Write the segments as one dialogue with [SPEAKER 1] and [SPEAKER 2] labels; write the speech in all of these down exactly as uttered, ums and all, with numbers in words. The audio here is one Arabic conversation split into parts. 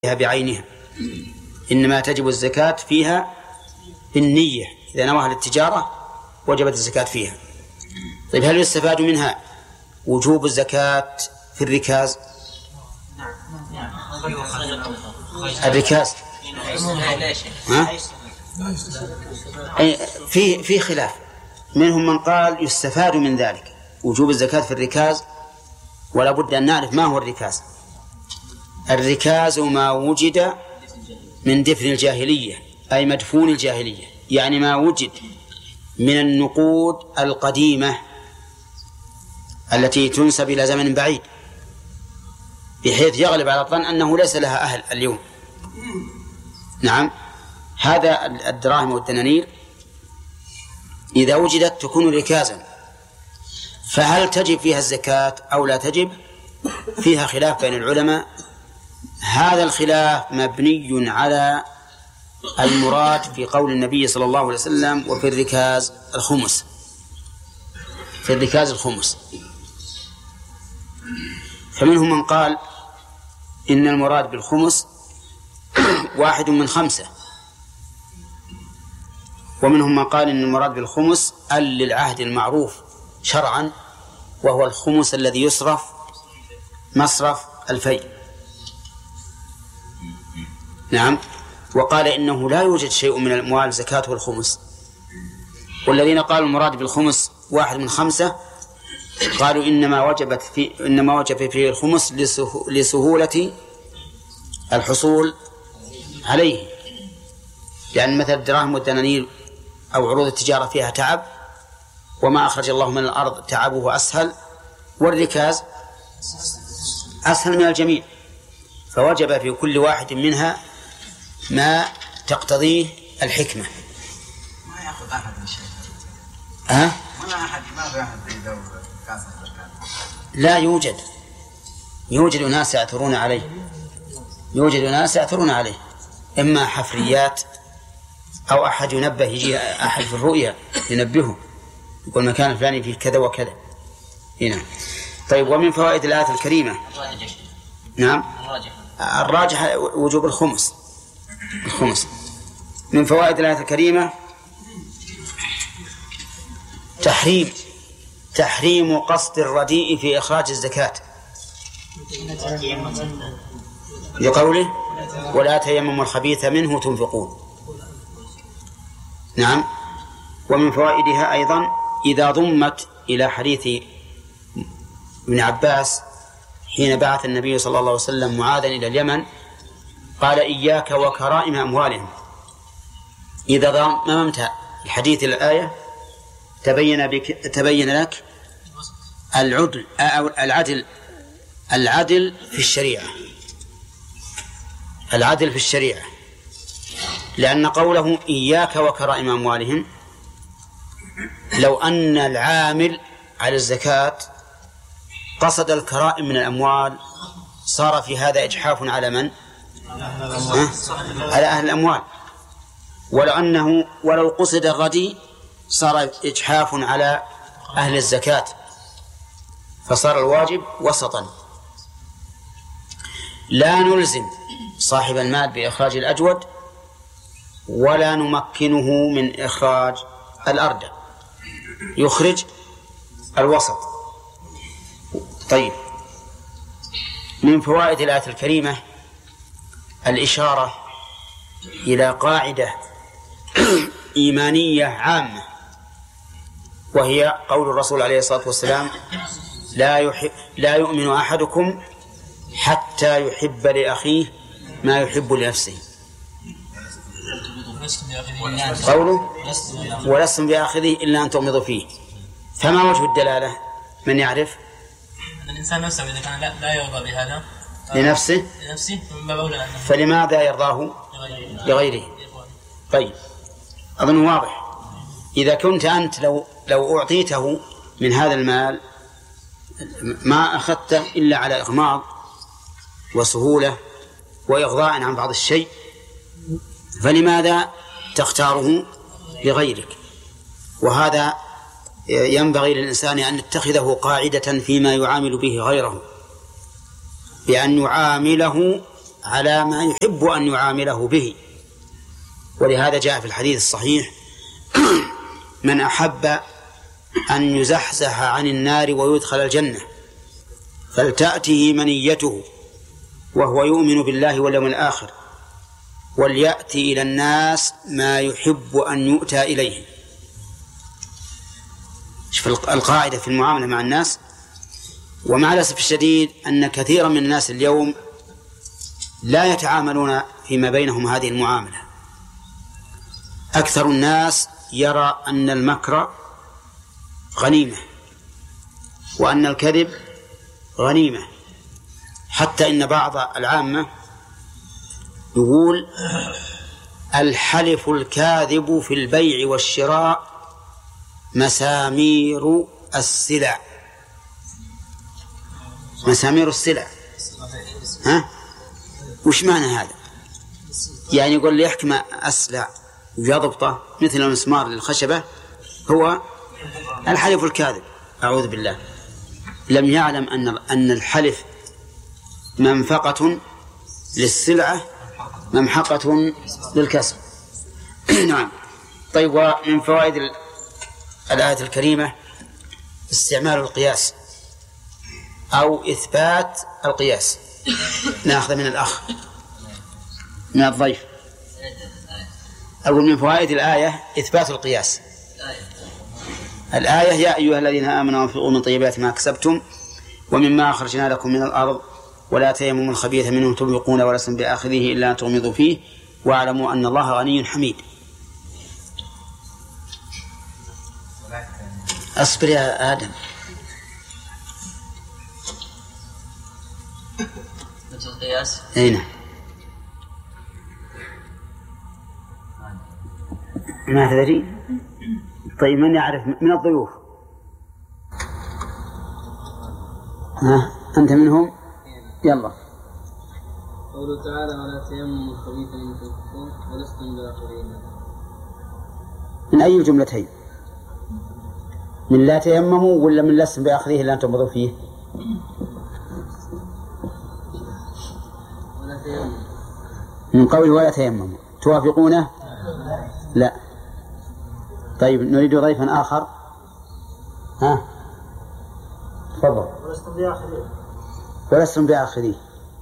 [SPEAKER 1] بعينها، إنما تجب الزكاة فيها بالنية، إذا نواها للتجارة وجبت الزكاة فيها. طيب، هل يستفاد منها وجوب الزكاة في الركاز؟ الركاز ها؟ في في خلاف، منهم من قال يستفاد من ذلك وجوب الزكاة في الركاز، ولا بد أن نعرف ما هو الركاز. الركاز ما وجد من دفن الجاهلية، أي مدفون الجاهلية، يعني ما وجد من النقود القديمة التي تنسب إلى زمن بعيد، بحيث يغلب على الظن أنه ليس لها أهل اليوم. نعم، هذا الدراهم والدنانير إذا وجدت تكون ركازا، فهل تجب فيها الزكاة أو لا تجب؟ فيها خلاف بين العلماء. هذا الخلاف مبني على المراد في قول النبي صلى الله عليه وسلم: وفي الركاز الخمس. في الركاز الخمس. فمنهم من قال إن المراد بالخمس واحد من خمسة، ومنهم من قال إن المراد بالخمس ال للعهد المعروف شرعا، وهو الخمس الذي يصرف مصرف الفيء. نعم، وقال إنه لا يوجد شيء من الأموال زكاته الخمس. والذين قالوا المراد بالخمس واحد من خمسة قالوا إنما وجبت في إنما وجب فيه الخمس لسهولة الحصول عليه، لأن مثل الدراهم والدنانير أو عروض التجارة فيها تعب، وما أخرج الله من الأرض تعبه أسهل، والركاز أسهل من الجميع، فوجب في كل واحد منها ما تقتضيه الحكمة.
[SPEAKER 2] ما يأخذ أحد من شيء.
[SPEAKER 1] ها؟
[SPEAKER 2] ما أحد ما في أحد يدور كاسة.
[SPEAKER 1] لا يوجد، يوجد ناس يعثرون عليه، يوجد ناس يعثرون عليه، إما حفريات أو أحد ينبه، يجي أحد في الرؤيا ينبهه يقول مكان الفلاني فيه كذا وكذا. هنا. طيب، ومن فوائد الآية الكريمة نعم الراجح وجوب الخمس. الخمس من فوائد الآية الكريمة تحريم تحريم قصد الرديء في إخراج الزكاة، لقوله: ولا تيمموا الخبيث منه تنفقون. نعم، ومن فوائدها أيضا إذا ضمت إلى حديث ابن عباس حين بعث النبي صلى الله عليه وسلم معاذا إلى اليمن قال: إياك وكرائم أموالهم. إذا ضممت الحديث الآية تبين بك تبين لك العدل أو العدل العدل في الشريعة، العدل في الشريعة، لأن قوله إياك وكرائم أموالهم، لو أن العامل على الزكاة قصد الكرائم من الأموال صار في هذا إجحاف على من؟ على أهل الأموال. ولو أنه ولو قصد الردي صار إجحاف على أهل الزكاة، فصار الواجب وسطا. لا نلزم صاحب المال بإخراج الأجود، ولا نمكنه من إخراج الأردى، يخرج الوسط. طيب، من فوائد الآية الكريمة الإشارة إلى قاعدة إيمانية عامة، وهي قول الرسول عليه الصلاة والسلام: لا يحب لا يؤمن أحدكم حتى يحب لأخيه ما يحب لنفسه. قوله: ولستم بآخذه إلا أن تغمضوا فيه. فما وجه الدلالة؟ من يعرف؟
[SPEAKER 3] الإنسان نفسه إذا كان لا يرضى بهذا
[SPEAKER 1] لنفسه
[SPEAKER 3] لنفسه
[SPEAKER 1] فلماذا يرضاه لغيره؟ طيب، أظن واضح. إذا كنت أنت لو لو أعطيته من هذا المال ما أخذته إلا على إغماض وسهولة وإغضاء عن بعض الشيء، فلماذا تختاره لغيرك؟ وهذا ينبغي للإنسان أن يتخذه قاعدة فيما يعامل به غيره، بأن يعامله على ما يحب أن يعامله به. ولهذا جاء في الحديث الصحيح: من أحب أن يزحزح عن النار ويدخل الجنة فلتأته منيته وهو يؤمن بالله واليوم الآخر وليأتي إلى الناس ما يحب أن يؤتى إليه. شوف القاعدة في المعاملة مع الناس. ومع الأسف الشديد أن كثيرا من الناس اليوم لا يتعاملون فيما بينهم هذه المعاملة. أكثر الناس يرى أن المكر غنيمة وأن الكذب غنيمة، حتى إن بعض العامة يقول: الحلف الكاذب في البيع والشراء مسامير السلع. مسامير السلع، ها؟ وش معنى هذا؟ يعني يقول لي يحكم أسلع ويضبطه مثل المسمار للخشبة هو الحلف الكاذب. أعوذ بالله. لم يعلم أن أن الحلف منفقة للسلعة ممحقة للكسب. نعم. طيب، ومن فوائد الآية الكريمة استعمال القياس أو إثبات القياس. نأخذ من الأخ من الضيف. أقول من فوائد الآية إثبات القياس. الآية: يا أيها الذين آمنوا أنفقوا من طيبات ما كسبتم ومما أخرجنا لكم من الأرض ولا تيمموا الخبيث منه تنفقون ولستم بآخذه إلا أن تغمضوا فيه واعلموا أن الله غني حميد. أصبر يا آدم.
[SPEAKER 3] القياس.
[SPEAKER 1] أين؟ ما تدري؟ طيب، من يعرف من الضيوف؟ ها أنت منهم؟ يلا.
[SPEAKER 4] قوله تعالى: ولا تيمموا الخبيث منه تنفقون ولستم بآخذين.
[SPEAKER 1] من أي الجملتين؟ من لا تيمموا ولا من لستم بآخذيه إلا أن تغمضوا فيه؟
[SPEAKER 4] ولا تيمموا.
[SPEAKER 1] من قول ولا تيمموا توافقونه؟ لا. طيب، نريد ضيفا آخر. ها تفضل.
[SPEAKER 4] ولستم بآخذين.
[SPEAKER 1] ولستم بآخذيه.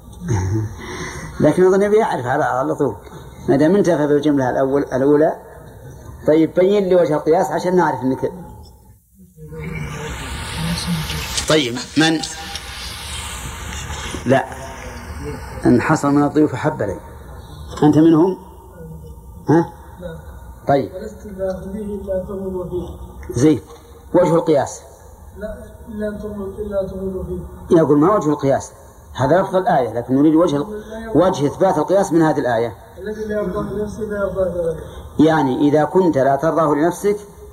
[SPEAKER 1] لكن أظن يعرف على طول ما دام انتهى بالجملة الأول الأولى. طيب، بين لي وجه القياس عشان نعرف أنك. طيب، من؟ لا، أن حصل من الضيوف حب لي. أنت منهم؟ ها؟ طيب،
[SPEAKER 4] ولستم بآخذيه إلا تغمضوا فيه.
[SPEAKER 1] زين. وجه القياس؟
[SPEAKER 4] لا، إلا إلا تغمضوا فيه.
[SPEAKER 1] يقول ما وجه القياس؟ هذا لفظ الآية، لكن نريد وجه وجه إثبات القياس من هذه الآية.
[SPEAKER 4] الذي لا يرضاه لنفسه لا يرضاه لغيره.
[SPEAKER 1] يعني إذا كنت لا ترضاه لنفسك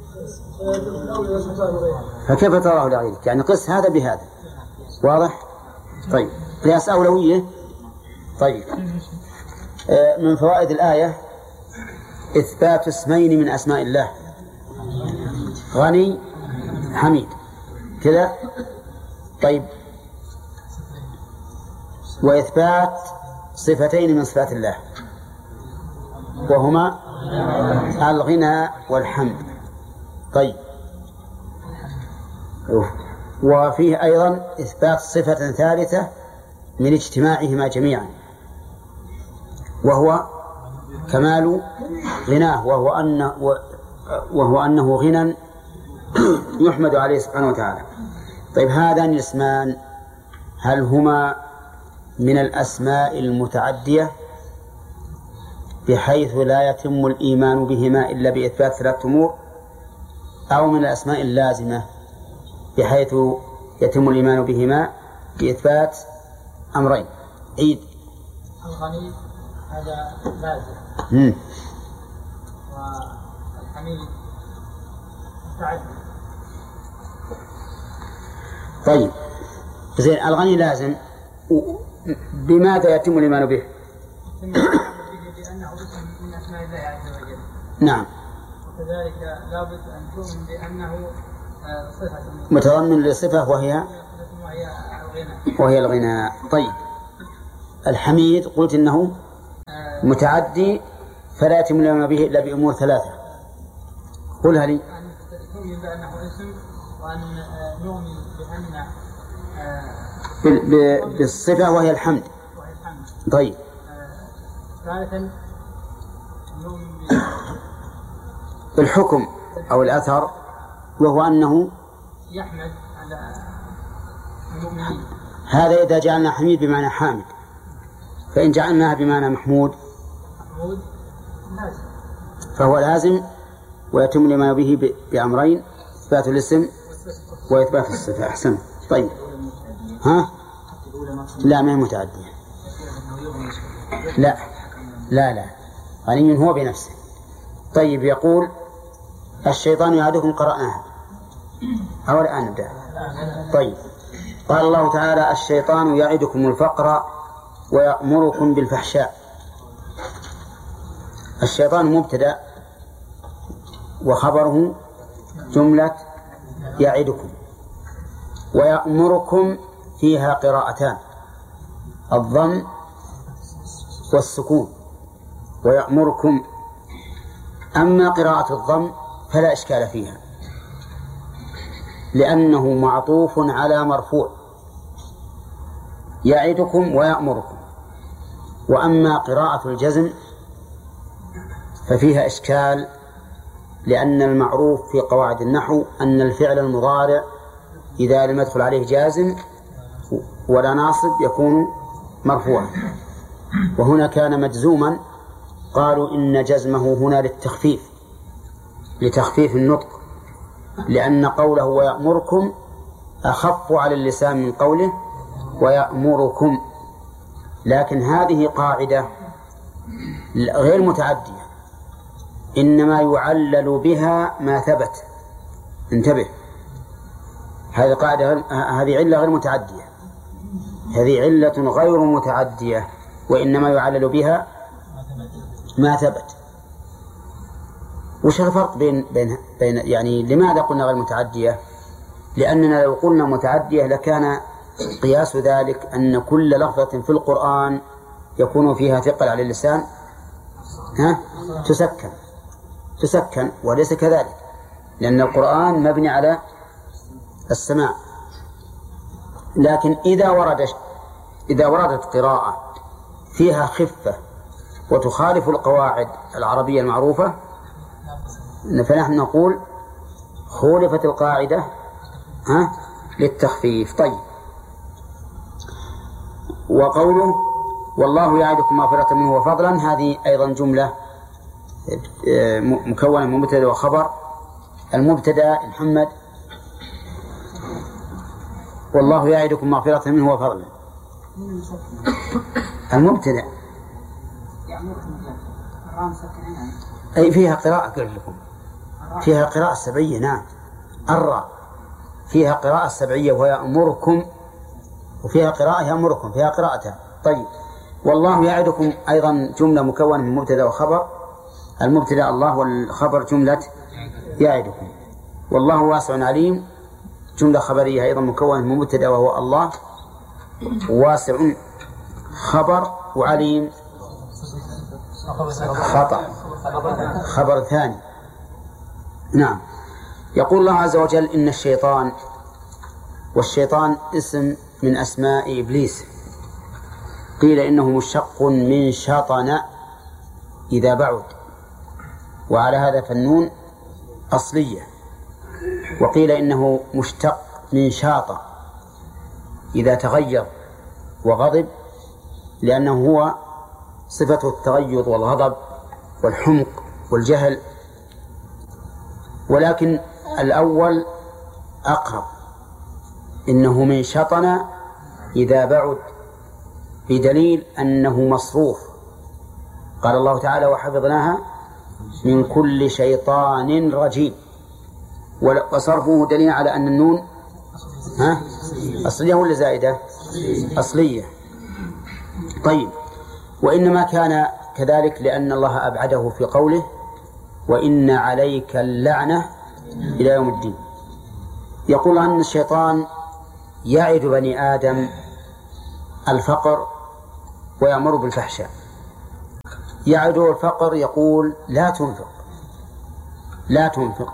[SPEAKER 1] فكيف تراه لغيرك؟ يعني قس هذا بهذا. واضح؟ طيب، قياس أولوية. طيب، من فوائد الآية إثبات اسمين من أسماء الله: غني حميد كذا. طيب، وإثبات صفتين من صفات الله وهما الغنى والحمد. طيب، وفيه أيضا إثبات صفة ثالثة من اجتماعهما جميعا وهو كمال غناه، وهو أنه, وهو أنه غنى يحمد عليه سبحانه وتعالى. طيب، هذان الاسمان هل هما من الأسماء المتعدية بحيث لا يتم الإيمان بهما إلا بإثبات ثلاثة أمور، أو من الأسماء اللازمة بحيث يتم الإيمان بهما بإثبات أمرين؟ عيد.
[SPEAKER 4] الغني هذا لازم.
[SPEAKER 1] مم.
[SPEAKER 4] والحميد متعدد.
[SPEAKER 1] طيب، زين. الغني لازم، بماذا يتم الإيمان به؟
[SPEAKER 4] لأنه اسم من أسماء الله عز وجل.
[SPEAKER 1] نعم.
[SPEAKER 4] وكذلك لابد أن تؤمن بأنه صفة
[SPEAKER 1] متضمن لصفة وهي
[SPEAKER 4] وهي الغنى.
[SPEAKER 1] وهي الغنى. طيب، الحميد قلت إنه متعدي فلا يتم لنا به إلا بأمور ثلاثة. قلها لي.
[SPEAKER 4] أن تؤمن بأنه اسم، وأن نؤمن بأن
[SPEAKER 1] بالصفة وهي الحمد.
[SPEAKER 4] وهي الحمد.
[SPEAKER 1] طيب.
[SPEAKER 4] ثالثا نؤمن
[SPEAKER 1] بالحكم أو الأثر، وهو أنه
[SPEAKER 4] يحمد على المؤمنين.
[SPEAKER 1] هذا إذا جعلنا حميد بمعنى حامد، فإن جعلناها بمعنى محمود
[SPEAKER 4] محمود لازم،
[SPEAKER 1] فهو لازم ويتم لما به بأمرين: إثبات الاسم وإثبات الصفة. أحسن. طيب. ها؟ لا، ما هي متعدية. لا لا لا غني هو بنفسه. طيب. يقول الشيطان يعدكم، قرأناها أو الآن نبدأ؟ طيب. قال الله تعالى: الشيطان يعدكم الفقر ويأمركم بالفحشاء. الشيطان مبتدأ وخبره جملة يعدكم، ويأمركم فيها قراءتان: الضم والسكون. ويأمركم. أما قراءة الضم فلا إشكال فيها، لأنه معطوف على مرفوع، يعدكم ويأمركم. وأما قراءة الجزم ففيها إشكال، لأن المعروف في قواعد النحو أن الفعل المضارع إذا لم يدخل عليه جازم ولا ناصب يكون مرفوعا، وهنا كان مجزوما. قالوا إن جزمه هنا للتخفيف، لتخفيف النطق، لأن قوله ويأمركم أخف على اللسان من قوله ويأمركم. لكن هذه قاعدة غير متعدية، إنما يعلل بها ما ثبت. انتبه، هذه قاعدة، هذه علة غير متعدية، هذه علة غير متعدية، وإنما يعلل بها ما ثبت. وش الفرق بين بين بين يعني لماذا قلنا غير متعدية؟ لأننا لو قلنا متعدية لكان قياس ذلك أن كل لفظة في القرآن يكون فيها ثقل على اللسان ها تسكن تسكن وليس كذلك، لأن القرآن مبني على السماع. لكن إذا ورد إذا وردت قراءة فيها خفة وتخالف القواعد العربية المعروفة فنحن نقول خولفت القاعدة ها للتخفيف. طيب. وقوله والله يعدكم مغفرة منه وفضلا، هذه أيضا جملة مكونة من مبتدأ وخبر. المبتدأ محمد والله يعدكم مغفرة منه وفضلا، المبتدأ أي فيها قراءة قلت لكم فيها قراءة سبعية. نعم، الراء فيها قراءة سبعية ويأمركم، وفيها قراءة يأمركم، فيها قراءتان. طيب. والله يعدكم أيضا جملة مكونة من مبتدأ وخبر. المبتدأ الله والخبر جملة يعدكم. والله واسع عليم جملة خبرية أيضا مكونة من مبتدأ وهو الله، واسع خبر، وعليم خطأ خبر ثاني. نعم. يقول الله عز وجل إن الشيطان، والشيطان اسم من أسماء إبليس، قيل إنه مشتق من شطن إذا بعد، وعلى هذا فالنون أصلية. وقيل إنه مشتق من شاط إذا تغير وغضب، لأنه هو صفة التغير والغضب والحمق والجهل. ولكن الأول أقرب، إنه من شطن إذا بعد، بدليل أنه مصروف. قال الله تعالى وحفظناها من كل شيطان رجيم، وصرفه دليل على أن النون ها أصلية ولا زائدة؟ أصلية. طيب. وإنما كان كذلك لأن الله أبعده في قوله وإن عليك اللعنة إلى يوم الدين. يقول أن الشيطان يعد بني آدم الفقر ويأمر بالفحشاء. يعده الفقر يقول لا تنفق لا تنفق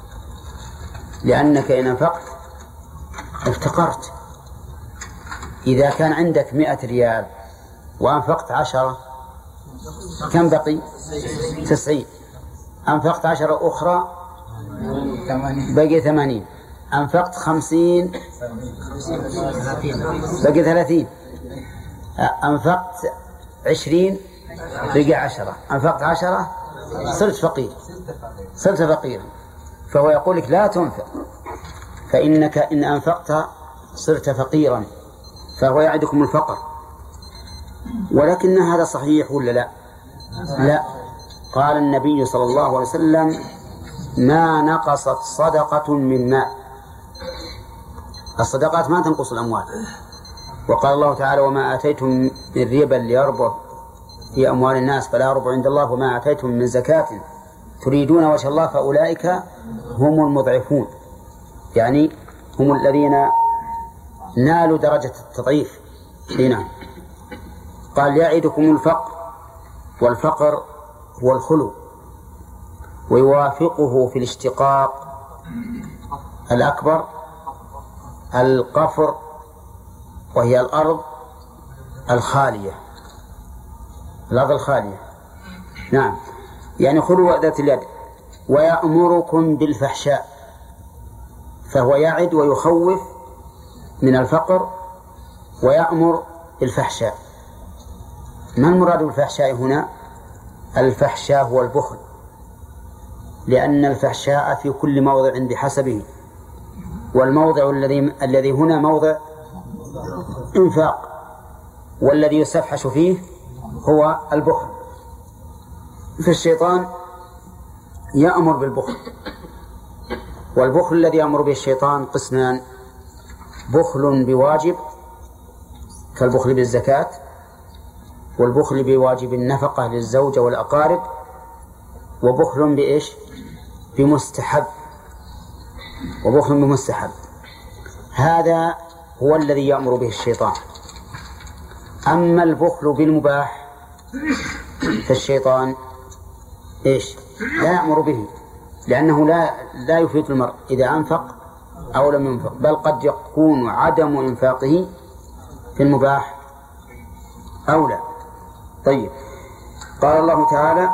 [SPEAKER 1] لأنك إن أنفقت افتقرت. إذا كان عندك مئة ريال وأنفقت عشرة كم بقي؟ تسعين. أنفقت عشرة أخرى بقي ثمانين. أنفقت خمسين بقي ثلاثين. أنفقت عشرين بقي عشرة. أنفقت عشرة صرت فقير صرت فقيرا. فهو يقول لك لا تنفق فإنك إن أنفقت صرت فقيرا. فهو يعدكم الفقر. ولكن هذا صحيح ولا لا؟ لا. قال النبي صلى الله عليه وسلم ما نقصت صدقة من ماء. الصدقات ما تنقص الأموال. وقال الله تعالى وما آتيتم من ربا ليربو في أموال الناس فلا يربو عند الله وما آتيتم من زكاة تريدون وجه الله فأولئك هم المضعفون، يعني هم الذين نالوا درجة التضعيف. هنا قال يعدكم الفقر، والفقر هو الخلو، ويوافقه في الاشتقاق الأكبر القفر، وهي الأرض الخالية الأرض الخالية نعم، يعني خلو ذات اليد. ويأمركم بالفحشاء، فهو يعد ويخوف من الفقر ويأمر بالفحشاء. ما المراد بالفحشاء هنا؟ الفحشاء هو البخل، لأن الفحشاء في كل موضع بحسبه، والموضع الذي الذي هنا موضع إنفاق، والذي يستفحش فيه هو البخل. فالشيطان يأمر بالبخل، والبخل الذي يأمر به الشيطان قسمان: بخل بواجب كالبخل بالزكاة، والبخل بواجب النفقة للزوجة والأقارب، وبخل بإيش؟ بمستحب وبخل بمستحب. هذا هو الذي يأمر به الشيطان. أما البخل بالمباح فالشيطان إيش؟ لا يأمر به، لأنه لا لا يفيد المرء إذا أنفق أو لم ينفق، بل قد يكون عدم إنفاقه في المباح أولى. طيب، قال الله تعالى: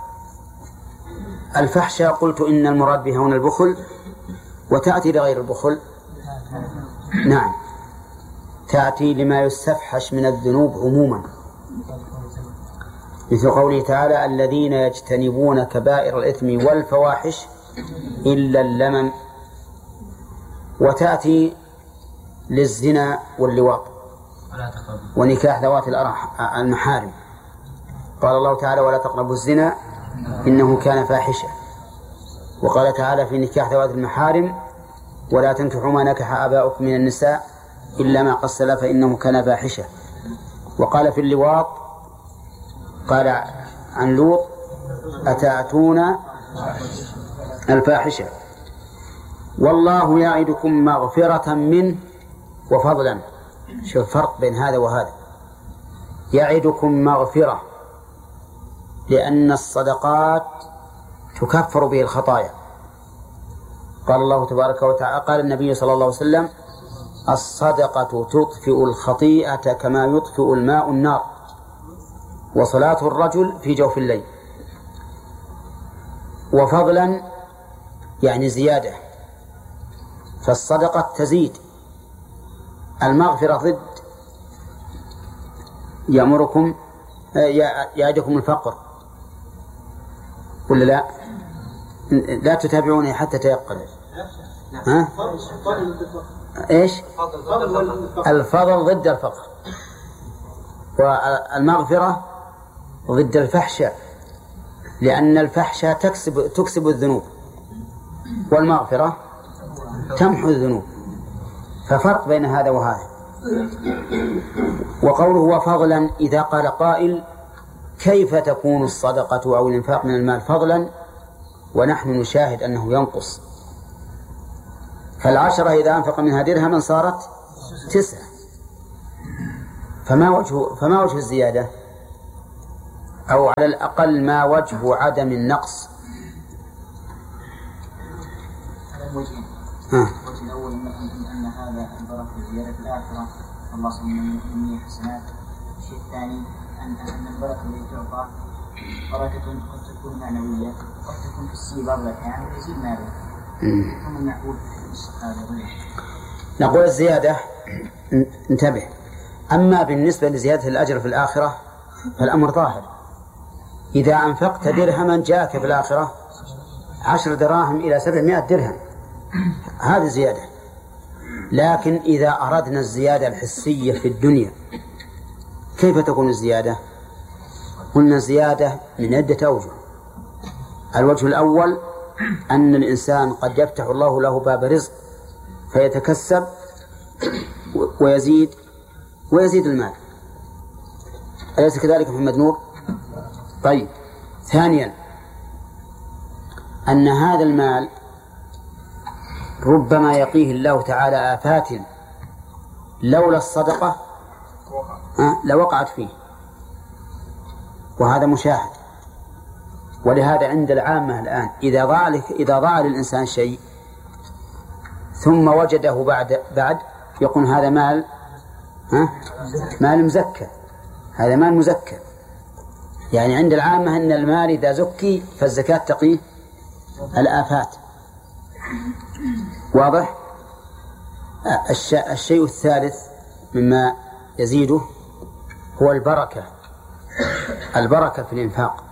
[SPEAKER 1] الفحشاء قلت إن المراد بها هنا البخل، وتأتي لغير البخل. نعم، تأتي لما يستفحش من الذنوب عموما، مثل قوله تعالى: الذين يجتنبون كبائر الإثم والفواحش إلا اللمم. وتأتي للزنا واللواط ونكاح ذوات المحارم. قال الله تعالى: ولا تقربوا الزنا إنه كان فاحشة. وقال تعالى في نكاح ذوات المحارم: ولا تنكحوا ما نكح آباؤكم من النساء إلا ما قد سلف فإنه كان فاحشة. وقال في اللواط قال عن لوط: أتأتون الفاحشة. والله يعدكم مغفرة منه وفضلا. شوف الفرق بين هذا وهذا. يعدكم مغفرة لأن الصدقات تكفر به الخطايا. قال الله تبارك وتعالى، قال النبي صلى الله عليه وسلم: الصدقة تطفئ الخطيئة كما يطفئ الماء النار، وصلاة الرجل في جوف الليل. وفضلا يعني زيادة، فالصدقة تزيد. المغفرة ضد يأمركم يعدكم الفقر، ولا لا؟ لا تتابعوني حتى تيقن. ها؟ إيش؟ الفضل ضد الفقر، والمغفرة ضد الفحشاء، لأن الفحشاء تكسب تكسب الذنوب، والمغفرة تمحو الذنوب. ففرق بين هذا وهذا. وقوله وفضلا، إذا قال قائل: كيف تكون الصدقة أو الإنفاق من المال فضلا ونحن نشاهد أنه ينقص؟ فالعشرة إذا أنفق منها درهما صارت تسعة، فما وجه فما وجه الزيادة، أو على الأقل ما وجه عدم النقص؟
[SPEAKER 5] على الوجهين.
[SPEAKER 1] ها.
[SPEAKER 5] الوجه الأول أن هذا البركة زيادة في الآخرة، الله سبحانه وتعالى حسنات. الشيء الثاني أن أن البركة التي تعطى بركة قد تكون معنوية، قد تكون حسية بعض الأحيان ويزيد ماله. ثم نقول
[SPEAKER 1] نقول الزيادة، انتبه، أما بالنسبة لزيادة الأجر في الآخرة فالأمر ظاهر. إذا أنفقت درهما جاءك في الآخرة عشر دراهم إلى سبعمائة درهم، هذه زيادة. لكن إذا أردنا الزيادة الحسية في الدنيا كيف تكون الزيادة؟ قلنا زيادة من عدة أوجه. الوجه الأول أن الإنسان قد يفتح الله له باب رزق فيتكسب ويزيد ويزيد المال، أليس كذلك محمد نور؟ طيب. ثانيا أن هذا المال ربما يقيه الله تعالى آفات لولا الصدقة لوقعت فيه، وهذا مشاهد. ولهذا عند العامة الآن إذا ضاع إذا ضاع للإنسان شيء ثم وجده بعد بعد يقول هذا مال ها مال مزكى، هذا مال مزكى. يعني عند العامة أن المال إذا زكي فالزكاة تقيه الآفات. واضح؟ الشيء الثالث مما يزيده هو البركة، البركة في الإنفاق.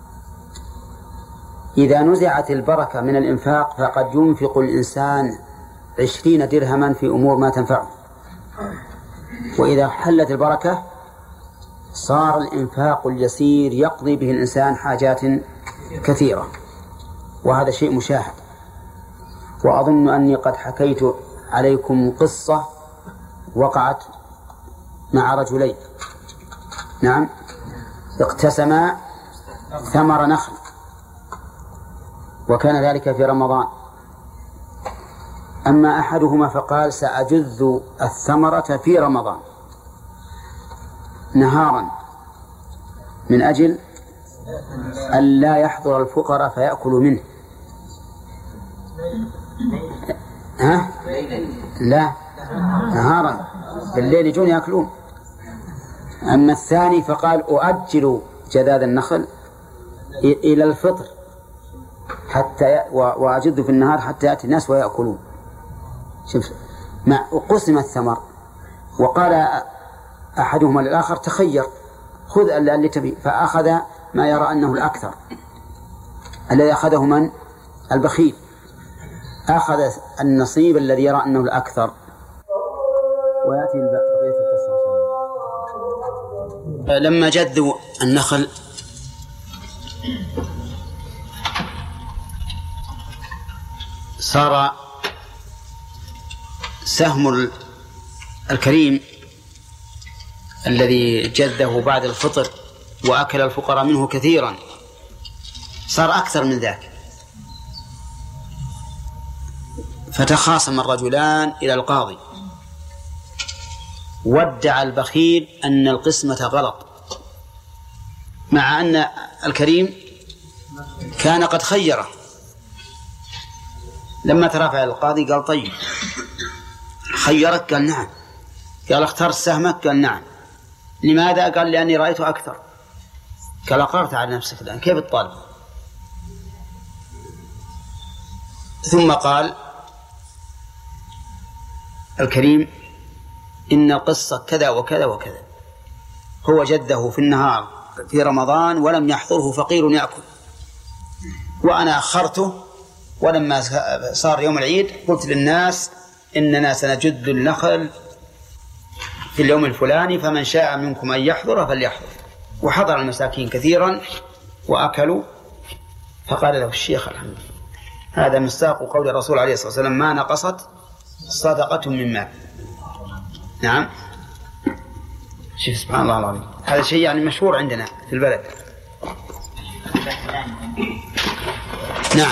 [SPEAKER 1] إذا نزعت البركة من الإنفاق فقد ينفق الإنسان عشرين درهما في أمور ما تنفعه، وإذا حلت البركة صار الإنفاق اليسير يقضي به الإنسان حاجات كثيرة، وهذا شيء مشاهد. وأظن أني قد حكيت عليكم قصة وقعت مع رجلين، نعم، اقتسما ثمر نخل، وكان ذلك في رمضان. أما أحدهما فقال سأجذ الثمرة في رمضان نهارا من أجل أن لا يحضر الفقراء فيأكلوا منه. ها؟ لا، نهارا، بالليل يجون يأكلون. أما الثاني فقال أؤجل جذاذ النخل إلى الفطر حتى وأجد في النهار حتى يأتي الناس ويأكلون. شوف، مع قسم الثمر، وقال أحدهما للآخر تخير، خذ اللي تبي، فأخذ ما يرى أنه الأكثر. الذي أخذه من؟ البخيل، أخذ النصيب الذي يرى أنه الأكثر. ويأتي بقية القصة إن شاء الله. لما جذوا النخل صار سهم الكريم الذي جذه بعد الفطر وأكل الفقراء منه كثيرا صار أكثر من ذاك، فتخاصم الرجلان إلى القاضي، وادعى البخيل أن القسمة غلط، مع أن الكريم كان قد خيره. لما ترافع القاضي قال طيب خيرك؟ قال نعم. قال اختار سهمك؟ قال نعم. لماذا؟ قال لأني رأيته أكثر. قال أقررت على نفسك الآن، كيف الطالب؟ ثم قال الكريم إن القصة كذا وكذا وكذا، هو جده في النهار في رمضان ولم يحضره فقير يأكل، وأنا أخرته، ولما صار يوم العيد قلت للناس إننا سنجد النخل في اليوم الفلاني فمن شاء منكم أن يحضر فليحضر. وحضر المساكين كثيرا وأكلوا. فقال له الشيخ الحمد لله هذا مصداق قول الرسول عليه الصلاة والسلام ما نقصت صدقة من مال. نعم، شوف سبحان الله العظيم، هذا شيء يعني مشهور عندنا في البلد. نعم.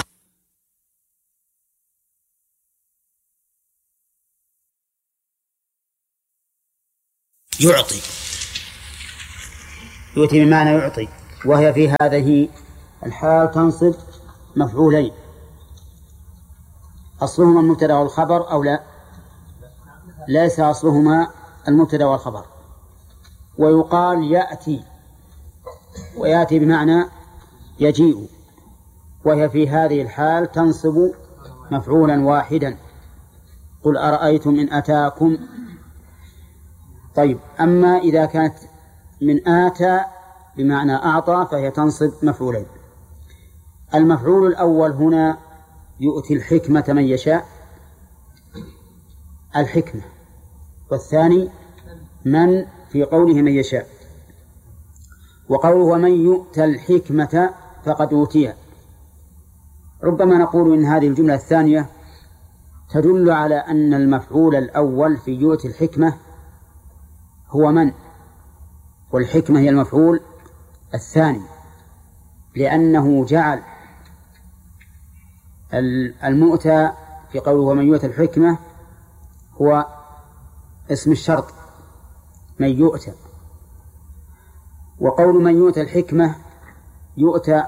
[SPEAKER 1] يعطي يؤتي بمعنى يعطي، وهي في هذه الحال تنصب مفعولين، أصلهما المبتدأ والخبر أو لا؟ ليس أصلهما المبتدأ والخبر. ويقال يأتي، ويأتي بمعنى يجيء، وهي في هذه الحال تنصب مفعولا واحدا. قل أرأيتم إن أتاكم. طيب، أما إذا كانت من آتى بمعنى أعطى فهي تنصب مفعولين. المفعول الأول هنا يؤتي الحكمة من يشاء، الحكمة، والثاني من في قوله من يشاء. وقوله ومن يؤتى الحكمة فقد أوتيها، ربما نقول إن هذه الجملة الثانية تدل على أن المفعول الأول في يؤتي الحكمة هو من، والحكمة هي المفعول الثاني، لأنه جعل المؤتى في قوله ومن يؤتى الحكمة هو اسم الشرط من يؤتى. وقول من يؤتى الحكمة يؤتى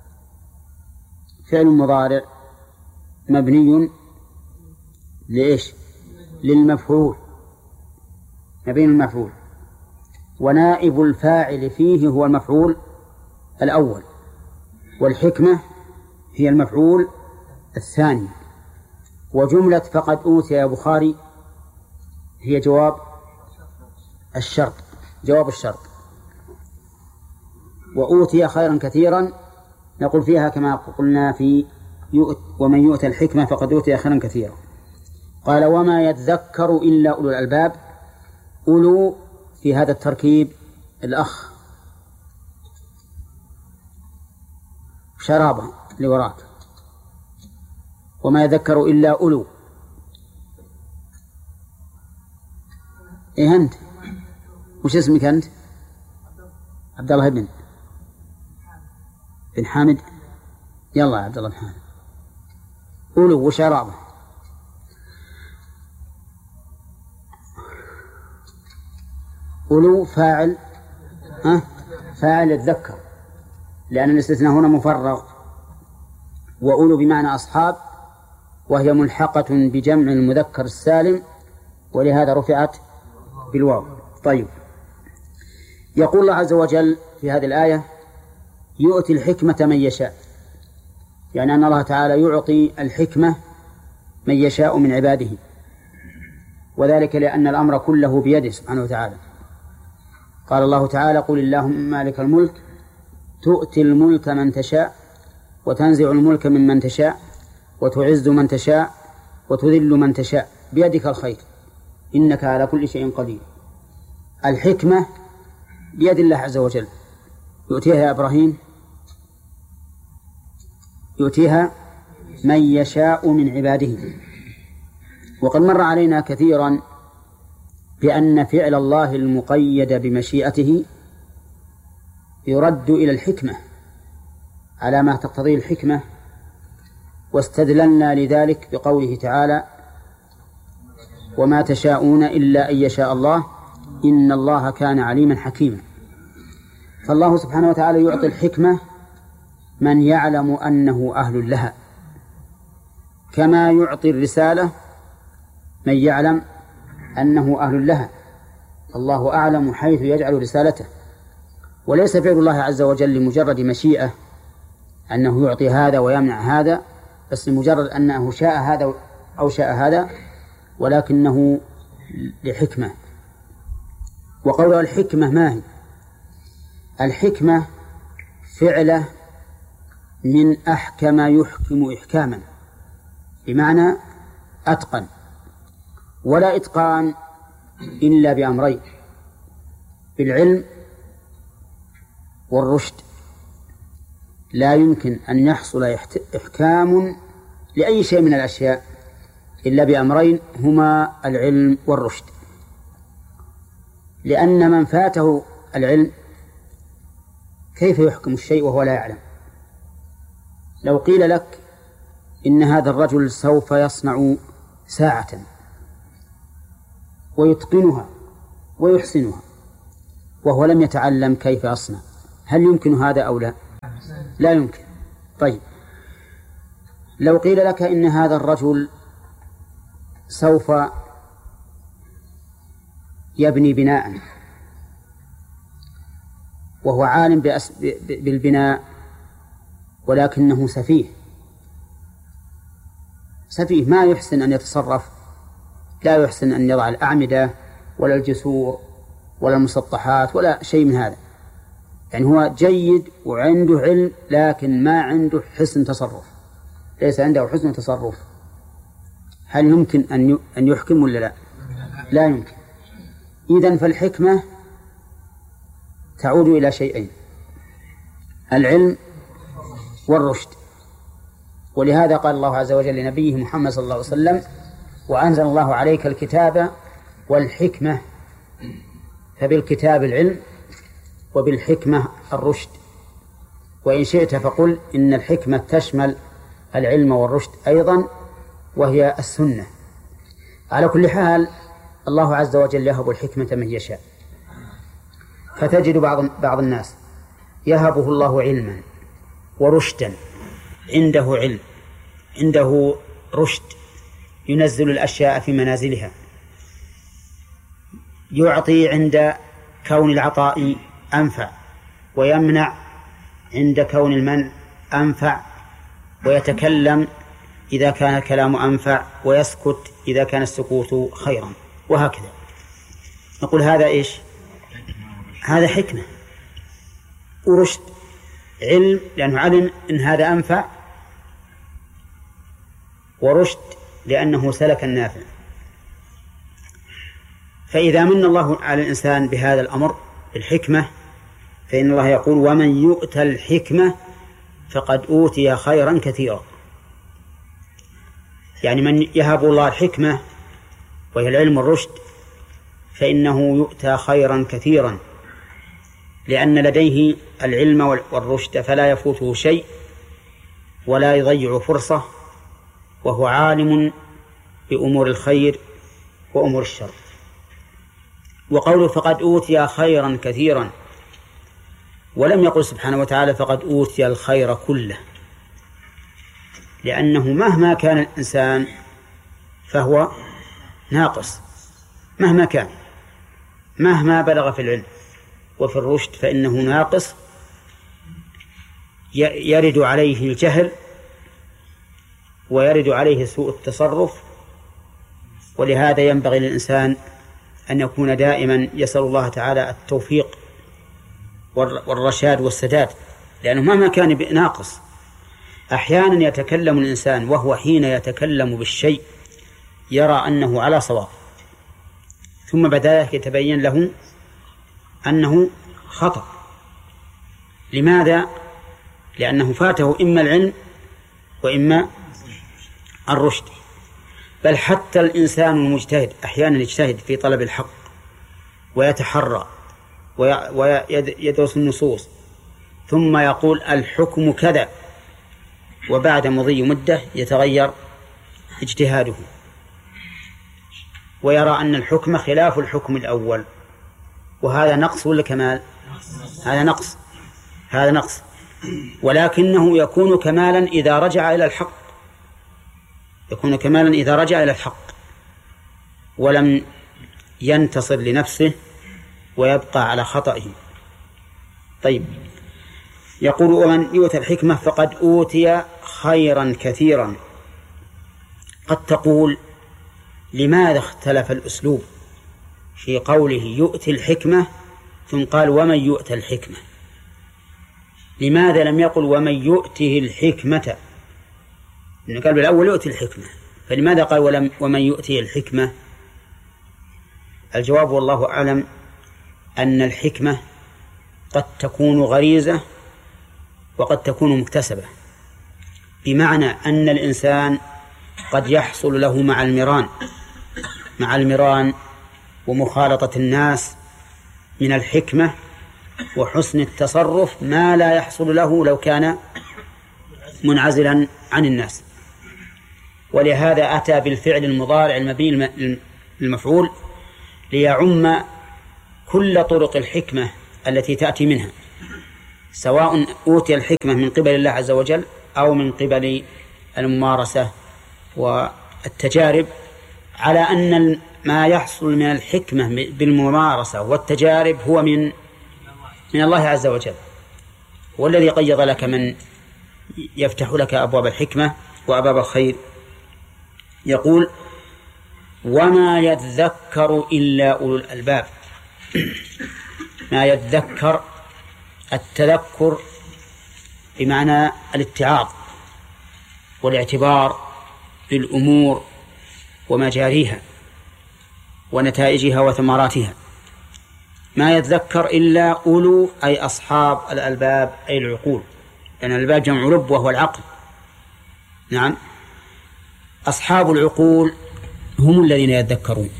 [SPEAKER 1] فعل مضارع مبني لإيش؟ للمفعول، مبني المفعول، ونائب الفاعل فيه هو المفعول الأول، والحكمة هي المفعول الثاني. وجملة فقد أوتي يا بخاري هي جواب الشرط، جواب الشرط. وأوتي خيرا كثيرا نقول فيها كما قلنا في يؤت ومن يؤتى الحكمة فقد أوتي خيرا كثيرا. قال وما يتذكر إلا أولو الألباب. أولو في هذا التركيب الأخ شرابة لوراك، وما يذكر إلا أولو. إيه أنت؟ وش اسمك أنت؟ عبد الله بن بن حامد. يلا يا عبد الله بن حامد. أولو وشرابة. أولو فاعل، ها؟ فاعل يتذكر، لأن الاستثناء هنا مفرغ. وأولو بمعنى أصحاب، وهي ملحقة بجمع المذكر السالم، ولهذا رفعت بالواو. طيب، يقول الله عز وجل في هذه الآية يؤتي الحكمة من يشاء، يعني أن الله تعالى يعطي الحكمة من يشاء من عباده، وذلك لأن الأمر كله بيده سبحانه وتعالى. قال الله تعالى قل اللهم مالك الملك تؤتي الملك من تشاء وتنزع الملك ممن تشاء وتعز من تشاء وتذل من تشاء بيدك الخير إنك على كل شيء قدير. الحكمة بيد الله عز وجل، يؤتيها يا إبراهيم، يؤتيها من يشاء من عباده. وقد مر علينا كثيرا بأن فعل الله المقيد بمشيئته يرد إلى الحكمة على ما تقتضيه الحكمة، واستدللنا لذلك بقوله تعالى وما تشاءون إلا أن يشاء الله إن الله كان عليما حكيما. فالله سبحانه وتعالى يعطي الحكمة من يعلم أنه أهل لها، كما يعطي الرسالة من يعلم أنه أهل لها. الله أعلم حيث يجعل رسالته. وليس فعل الله عز وجل لمجرد مشيئة أنه يعطي هذا ويمنع هذا، بس لمجرد أنه شاء هذا أو شاء هذا، ولكنه لحكمة. وقول الحكمة ما هي؟ الحكمة فعله من أحكم يحكم إحكاما، بمعنى أتقن. ولا إتقان إلا بأمرين: بالعلم والرشد. لا يمكن أن يحصل إحكام لأي شيء من الأشياء إلا بأمرين هما العلم والرشد، لأن من فاته العلم كيف يحكم الشيء وهو لا يعلم؟ لو قيل لك إن هذا الرجل سوف يصنع ساعة ويتقنها ويحسنها، وهو لم يتعلم كيف يصنع، هل يمكن هذا أو لا؟ لا يمكن. طيب لو قيل لك إن هذا الرجل سوف يبني بناء وهو عالم بالبناء ولكنه سفيه سفيه ما يحسن أن يتصرف، لا يحسن أن يضع الأعمدة ولا الجسور ولا المسطحات ولا شيء من هذا، يعني هو جيد وعنده علم لكن ما عنده حسن تصرف، ليس عنده حسن تصرف، هل يمكن أن يحكم ولا لا؟ لا يمكن. إذن فالحكمة تعود إلى شيئين: العلم والرشد. ولهذا قال الله عز وجل لنبيه محمد صلى الله عليه وسلم: وأنزل الله عليك الكتاب والحكمة. فبالكتاب العلم وبالحكمة الرشد. وإن شئت فقل إن الحكمة تشمل العلم والرشد أيضا، وهي السنة. على كل حال الله عز وجل يهب الحكمة من يشاء، فتجد بعض بعض الناس يهبه الله علما ورشدا، عنده علم عنده رشد، ينزل الأشياء في منازلها، يعطي عند كون العطاء أنفع، ويمنع عند كون المنع أنفع، ويتكلم إذا كان الكلام أنفع، ويسكت إذا كان السكوت خيرا، وهكذا. نقول هذا إيش؟ هذا حكمة ورشد. علم لأنه علم إن هذا أنفع، ورشد لأنه سلك النافع. فإذا من الله على الإنسان بهذا الأمر الحكمة، فإن الله يقول: ومن يؤتى الحكمة فقد أوتي خيرا كثيرا. يعني من يهب الله الحكمة وهي العلم والرشد فإنه يؤتى خيرا كثيرا، لأن لديه العلم والرشد فلا يفوته شيء ولا يضيع فرصة، وهو عالم بأمور الخير وأمور الشر. وقوله فقد أوتي خيرا كثيرا، ولم يقل سبحانه وتعالى فقد أوتي الخير كله، لأنه مهما كان الإنسان فهو ناقص، مهما كان، مهما بلغ في العلم وفي الرشد فإنه ناقص، يرد عليه الجهل ويرد عليه سوء التصرف. ولهذا ينبغي للإنسان أن يكون دائما يسأل الله تعالى التوفيق والرشاد والسداد، لأنه مهما كان ناقص. أحيانا يتكلم الإنسان وهو حين يتكلم بالشيء يرى أنه على صواب، ثم بعد ذلك يتبين له أنه خطأ. لماذا؟ لأنه فاته إما العلم وإما الرشد. بل حتى الإنسان المجتهد أحيانا يجتهد في طلب الحق ويتحرى ويدرس النصوص، ثم يقول الحكم كذا، وبعد مضي مدة يتغير اجتهاده ويرى أن الحكم خلاف الحكم الأول، وهذا نقص ولا كمال؟ هذا نقص، هذا نقص. ولكنه يكون كمالا إذا رجع إلى الحق، يكون كمالا إذا رجع إلى الحق ولم ينتصر لنفسه ويبقى على خطئه. طيب، يقول ومن يؤتى الحكمة فقد أوتي خيرا كثيرا. قد تقول لماذا اختلف الأسلوب في قوله يؤتي الحكمة ثم قال ومن يؤتى الحكمة؟ لماذا لم يقل ومن يؤته الحكمة؟ إنه قال بالأول يؤتي الحكمة، فلماذا قال ولم ومن يؤتي الحكمة؟ الجواب والله أعلم أن الحكمة قد تكون غريزة وقد تكون مكتسبة، بمعنى أن الإنسان قد يحصل له مع المران مع المران ومخالطة الناس من الحكمة وحسن التصرف ما لا يحصل له لو كان منعزلا عن الناس. ولهذا أتى بالفعل المضارع المبني للمفعول ليعم كل طرق الحكمة التي تأتي منها، سواء أوتي الحكمة من قبل الله عز وجل أو من قبل الممارسة والتجارب، على أن ما يحصل من الحكمة بالممارسة والتجارب هو من من الله عز وجل، والذي قيض لك من يفتح لك أبواب الحكمة وأبواب الخير. يقول: وما يذكر إلا أولو الألباب. ما يذكر، التذكر بمعنى الاتعاظ والاعتبار بالأمور ومجاريها ونتائجها وثمراتها. ما يذكر إلا أولو أي أصحاب الألباب أي العقول، لأن يعني الألباب جمع لب وهو العقل. نعم، أصحاب العقول هم الذين يذكرون،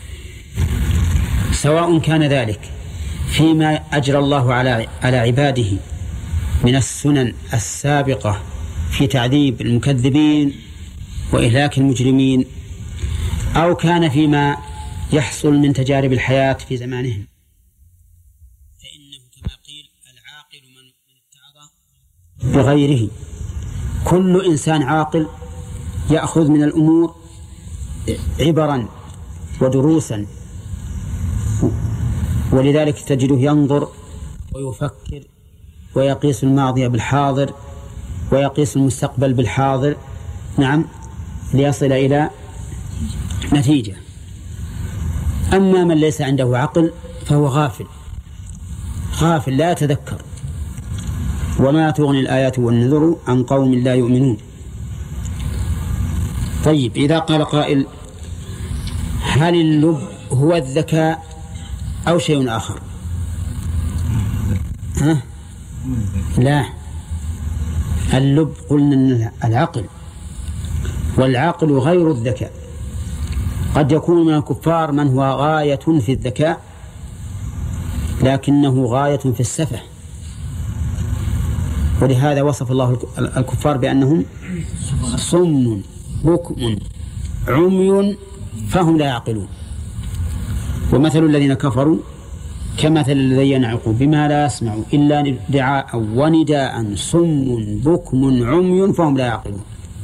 [SPEAKER 1] سواء كان ذلك فيما أجرى الله على على عباده من السنن السابقة في تعذيب المكذبين وإهلاك المجرمين، أو كان فيما يحصل من تجارب الحياة في زمانهم. فإنه كما قيل: العاقل من اتعظ بغيره. كل إنسان عاقل يأخذ من الأمور عبرا ودروسا، ولذلك تجده ينظر ويفكر ويقيس الماضي بالحاضر ويقيس المستقبل بالحاضر، نعم، ليصل إلى نتيجة. أما من ليس عنده عقل فهو غافل غافل لا يتذكر. وما تغني الآيات والنذر عن قوم لا يؤمنون. طيب، إذا قال قائل: هل اللب هو الذكاء أو شيء آخر؟ ها؟ لا، اللب قلنا العقل، والعقل غير الذكاء. قد يكون من الكفار من هو غاية في الذكاء لكنه غاية في السفه، ولهذا وصف الله الكفار بأنهم صم بكم عمي فهم لا يعقلون. ومثل الذين كفروا كمثل الذي ينعق بما لا يسمع إلا دعاء ونداء صم بكم عمي فهم لا يعقلون.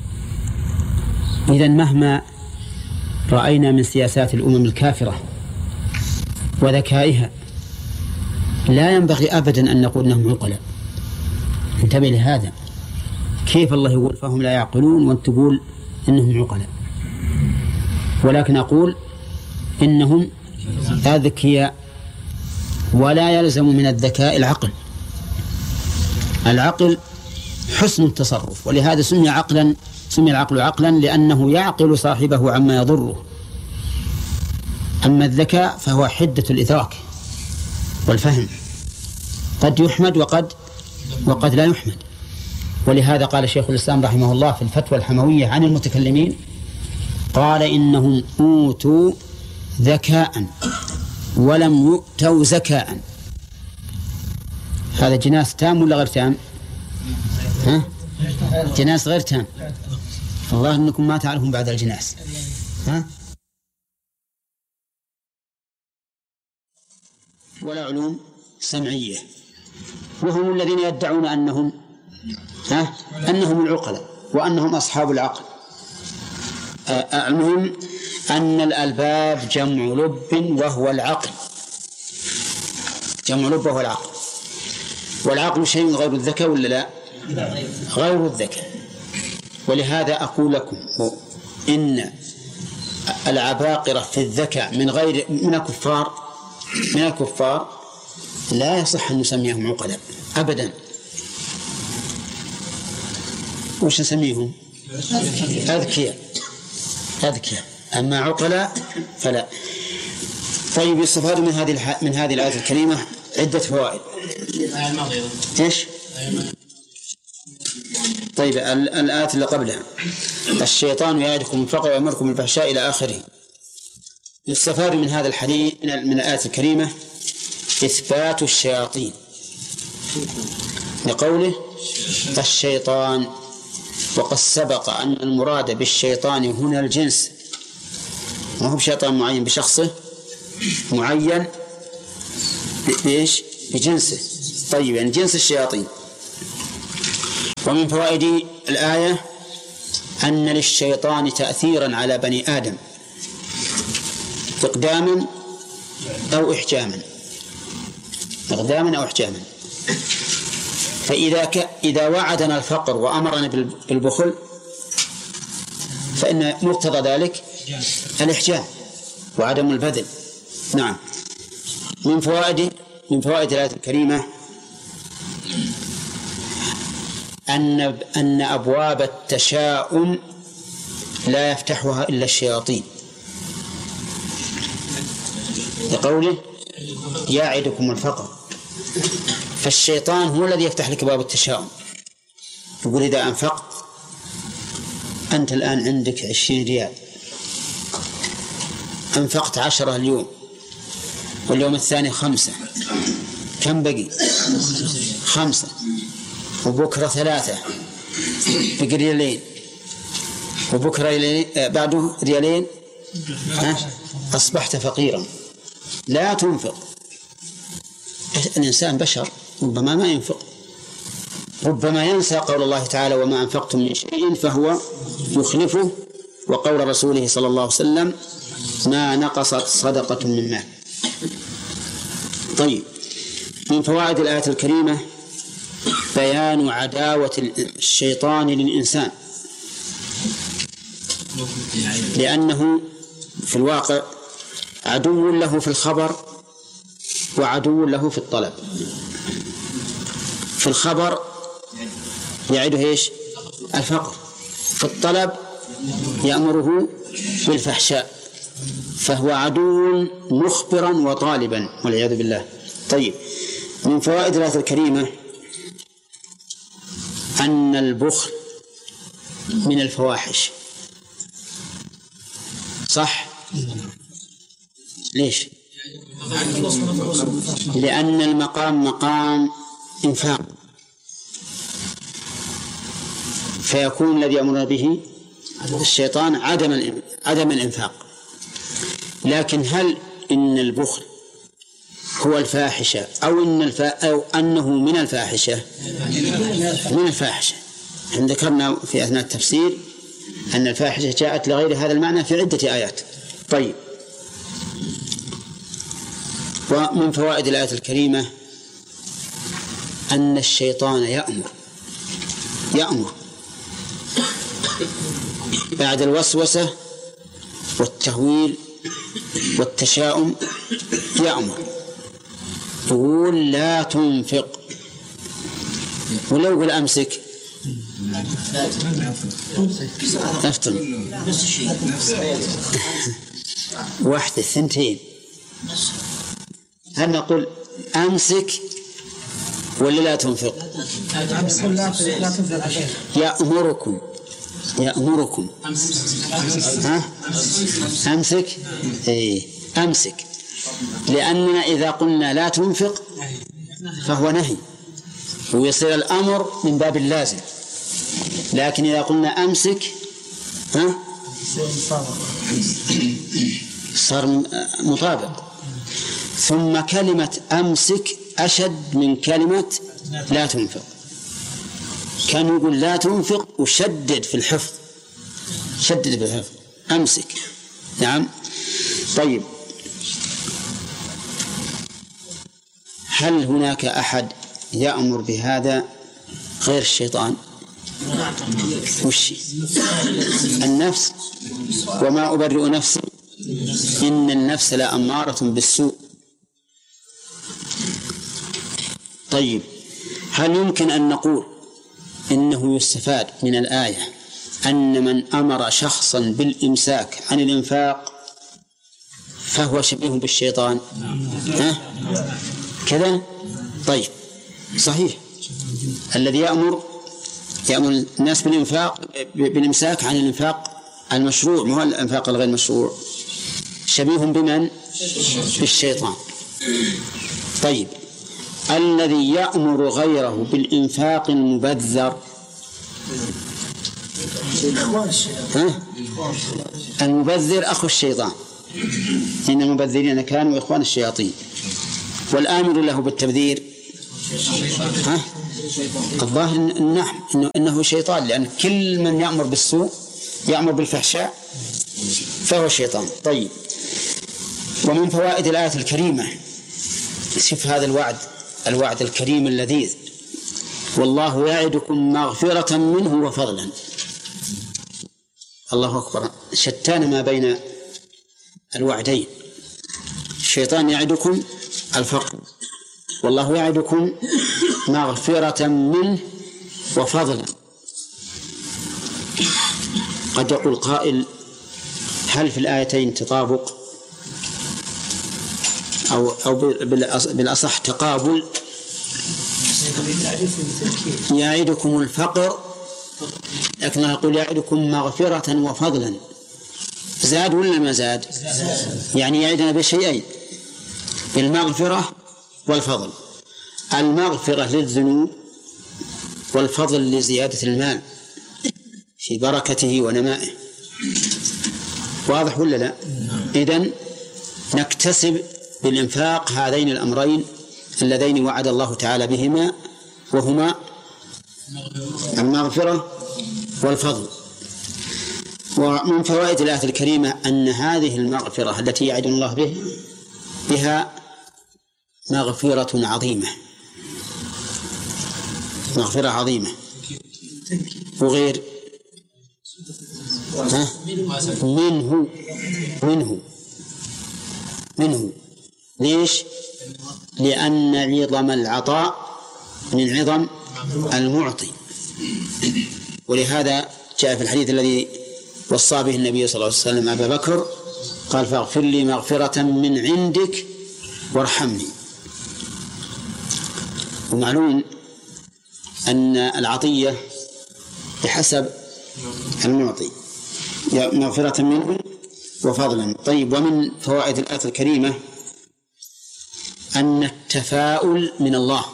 [SPEAKER 1] إذن مهما رأينا من سياسات الأمم الكافرة وذكائها لا ينبغي أبدا أن نقول أنهم عقلاء. انتبه لهذا، كيف الله يقول فهم لا يعقلون وأنت تقول إنهم عقلاء؟ ولكن أقول إنهم أذكياء، ولا يلزم من الذكاء العقل. العقل حسن التصرف، ولهذا سمي عقلا، سمي العقل عقلا لأنه يعقل صاحبه عما يضره. أما الذكاء فهو حدة الإدراك والفهم، قد يحمد وقد وقد لا يحمد. ولهذا قال شيخ الإسلام رحمه الله في الفتوى الحموية عن المتكلمين، قال: إنهم أوتوا ذكاء ولم يؤتوا زكاء. هذا جناس تام ولا غير تام؟ ها؟ جناس غير تام. الله أنكم ما تعرفون بعد الجناس. ها؟ ولا علوم سمعية، وهم الذين يدعون أنهم ها؟ أنهم العقلاء وأنهم أصحاب العقل. المهم أن الألباب جمع لب وهو العقل، جمع لب وهو العقل. والعقل شيء غير الذكاء ولا لا؟ غير الذكاء. ولهذا أقول لكم إن العباقرة في الذكاء من غير من الكفار من الكفار لا يصح أن نسميهم عقلاء أبدا. وش نسميهم؟ أذكياء أذكياء، أما عقلاء فلا. طيب، يستفاد من هذه الح... من هذه الآية الكريمة عدة فوائد. إيش؟ طيب، الآية اللي قبلها: الشيطان يعدكم الفقر ويأمركم بالفحشاء إلى آخره. يستفاد من هذا الحديث من الآية الكريمة إثبات الشياطين، لقوله الشيطان، وقد سبق أن المراد بالشيطان هنا الجنس، ما هو بشيطان معين بشخصه معين، بإيش؟ بجنسه. طيب يعني جنس الشياطين. ومن فوائد الآية أن للشيطان تأثيرا على بني آدم إقداما أو إحجاما، إقداما أو إحجاما. فإذا ك... إذا وعدنا الفقر وأمرنا بالبخل فإن مقتضى ذلك الإحجام وعدم البذل. نعم. من فوائد من فوائد الآية الكريمة أن أن أبواب التشاؤم لا يفتحها إلا الشياطين، لقوله يعدكم الفقر. فالشيطان هو الذي يفتح لك باب التشاؤم. يقول إذا أنفقت أنت الآن عندك عشرين ريال، أنفقت عشرة اليوم واليوم الثاني خمسة، كم بقي؟ خمسة، وبكرة ثلاثة، بقي ريالين، وبكرة ريالين بعده ريالين، أصبحت فقيرا. لا تنفق. الإنسان بشر، ربما ما ينفق، ربما ينسى قول الله تعالى وما أنفقتم من شيء فهو يخلفه، وقول رسوله صلى الله عليه وسلم ما نقصت صدقة من مال. طيب، من فوائد الآية الكريمة بيان عداوة الشيطان للإنسان، لأنه في الواقع عدو له في الخبر وعدو له في الطلب. في الخبر يعده إيش؟ الفقر. في الطلب يأمره بالفحشاء، فهو عدو مخبرا وطالبا والعياذ بالله. طيب، من فوائد الآية الكريمة أن البخل من الفواحش. صح؟ ليش؟ لأن المقام مقام إنفاق، فيكون الذي يأمر به الشيطان عدم عدم الإنفاق. لكن هل إن البخل هو الفاحشة أو إن الفا أو أنه من الفاحشة؟ من الفاحشة. إحنا ذكرنا في أثناء التفسير أن الفاحشة جاءت لغير هذا المعنى في عدة آيات. طيب، ومن فوائد الآية الكريمة أن الشيطان يأمر يأمر بعد الوسوسة والتهويل والتشاؤم، يأمر يقول لا تنفق، ولو يقول أمسك أفتن واحدة ثنتين. هل نقول أمسك ولا لا تنفق؟ يأمركم يأمركم ها؟ أمسك إيه أمسك، لأننا إذا قلنا لا تنفق فهو نهي ويصير الأمر من باب اللازم، لكن إذا قلنا أمسك ها صار مطابق. ثم كلمة أمسك أشد من كلمة لا تنفق. كان يقول لا تنفق وشدد في الحفظ، شدد في الحفظ أمسك. نعم. طيب، هل هناك أحد يأمر بهذا غير الشيطان؟ وش النفس؟ وما أبرئ نفسي إن النفس لأمارة بالسوء. طيب، هل يمكن أن نقول إنه يستفاد من الآية أن من أمر شخصا بالإمساك عن الإنفاق فهو شبيه بالشيطان؟ ها؟ كذا؟ طيب، صحيح. الذي يأمر يأمر الناس بالإنفاق بالإمساك عن الإنفاق المشروع مو الإنفاق الغير مشروع، شبيه بمن؟ بالشيطان. طيب، الذي يأمر غيره بالإنفاق المبذر ها؟ المبذر أخو الشيطان، إن المبذرين كانوا إخوان الشياطين. والآمر له بالتبذير ها؟ الظاهر نعم إنه, إنه شيطان، لأن كل من يأمر بالسوء يأمر بالفحشاء فهو شيطان. طيب، ومن فوائد الآية الكريمة، شوف هذا الوعد، الوعد الكريم اللذيذ: والله يعدكم مغفرة منه وفضلا. الله أكبر، شتان ما بين الوعدين. الشيطان يعدكم الفقر، والله يعدكم مغفرة منه وفضلا. قد يقول قائل: هل في الآيتين تطابق أو أو بالأصح تقابل؟ يعدكم الفقر، لكنه يقول يعدكم مغفرة وفضلا. زاد ولا ما زاد؟ يعني يعدنا بشيئين: بالمغفرة والفضل. المغفرة للذنوب، والفضل لزيادة المال في بركته ونمائه. واضح ولا لا؟ إذن نكتسب بالإنفاق هذين الأمرين اللذين وعد الله تعالى بهما، وهما المغفرة والفضل. ومن فوائد الآية الكريمة أن هذه المغفرة التي يعد الله به بها مغفرة عظيمة، مغفرة عظيمة. وغير ها؟ منه منه منه ليش؟ لأن عظم العطاء من عظم المعطي. ولهذا جاء في الحديث الذي وصى به النبي صلى الله عليه وسلم أبا بكر، قال: فاغفر لي مغفرة من عندك وارحمني. ومعلوم أن العطية بحسب المعطي، مغفرة منه وفضلا. طيب، ومن فوائد الآية الكريمة أن التفاؤل من الله.